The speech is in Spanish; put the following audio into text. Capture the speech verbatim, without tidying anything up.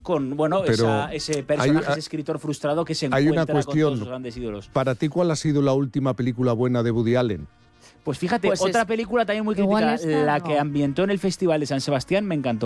con bueno Pero esa, ese personaje, hay- ese escritor frustrado que se hay encuentra una cuestión. con todos sus grandes ídolos. Para ti, ¿cuál ha sido la última película buena de Woody Allen? Pues fíjate, Pues otra es- película también muy igual crítica, esta la no. que ambientó en el Festival de San Sebastián, me encantó.